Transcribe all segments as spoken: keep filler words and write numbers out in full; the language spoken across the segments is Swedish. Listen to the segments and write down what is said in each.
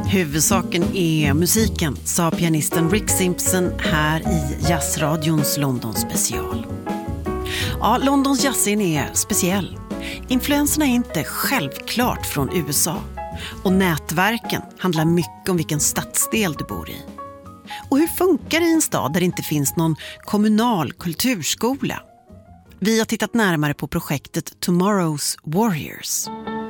Huvudsaken är musiken, sa pianisten Rick Simpson här i Jazzradions London special. Ja, Londons jazzscen är speciell. Influenserna är inte självklart från U S A. Och nätverken handlar mycket om vilken stadsdel du bor i. Och hur funkar det i en stad där det inte finns någon kommunal kulturskola? Vi har tittat närmare på projektet Tomorrow's Warriors.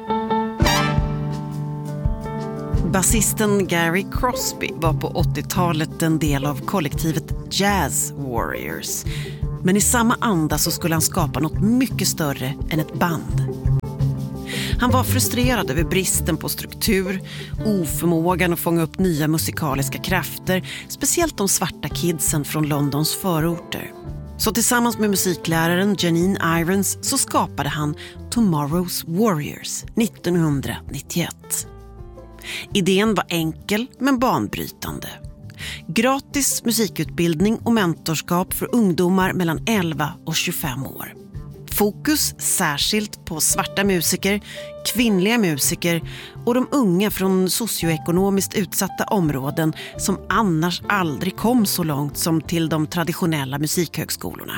Basisten Gary Crosby var på åttiotalet en del av kollektivet Jazz Warriors. Men i samma anda så skulle han skapa något mycket större än ett band. Han var frustrerad över bristen på struktur, oförmågan att fånga upp nya musikaliska krafter, speciellt de svarta kidsen från Londons förorter. Så tillsammans med musikläraren Janine Irons så skapade han Tomorrow's Warriors nittonhundranittioett. Idén var enkel men banbrytande. Gratis musikutbildning och mentorskap för ungdomar mellan elva och tjugofem år. Fokus särskilt på svarta musiker, kvinnliga musiker och de unga från socioekonomiskt utsatta områden som annars aldrig kom så långt som till de traditionella musikhögskolorna.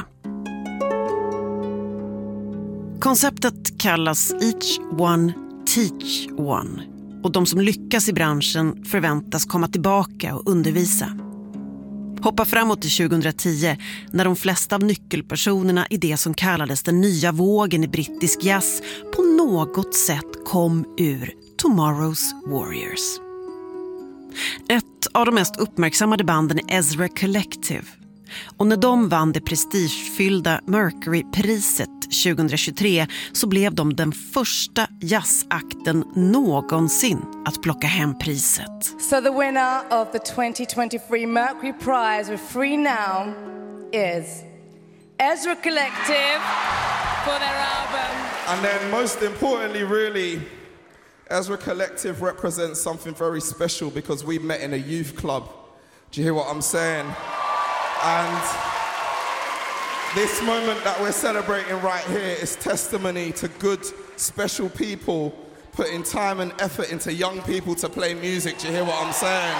Konceptet kallas Each One Teach One. Och de som lyckas i branschen förväntas komma tillbaka och undervisa. Hoppa framåt till tjugohundratio när de flesta av nyckelpersonerna i det som kallades den nya vågen i brittisk jazz på något sätt kom ur Tomorrow's Warriors. Ett av de mest uppmärksammade banden är Ezra Collective. Och när de vann det prestigefyllda Mercury-priset tjugohundratjugotre så blev de den första jazzakten någonsin att plocka hem priset. So the winner of the twenty twenty-three Mercury Prize with Free Now is Ezra Collective for their album. And then most importantly really, Ezra Collective represents something very special because we met in a youth club. Do you hear what I'm saying? And this moment that we're celebrating right here is testimony to good, special people putting time and effort into young people to play music. Do you hear what I'm saying?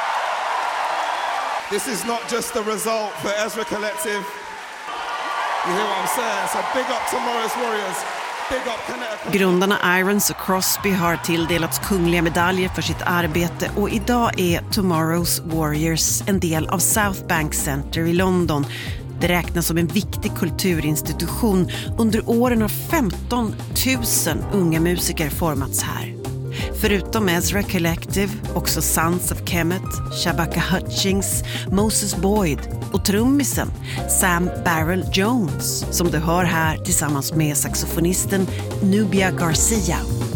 This is not just the result for Ezra Collective. You hear what I'm saying? So big up Tomorrow's Warriors. Big up Connecticut. Grundarna Irons och Crosby har tilldelats kungliga medaljer för sitt arbete och idag är Tomorrow's Warriors en del av South Bank Center i London. Det räknas som en viktig kulturinstitution. Under åren har femton tusen unga musiker formats här. Förutom Ezra Collective, också Sons of Kemet, Shabaka Hutchings, Moses Boyd och trummisen Sam Barrel Jones som du hör här tillsammans med saxofonisten Nubia Garcia.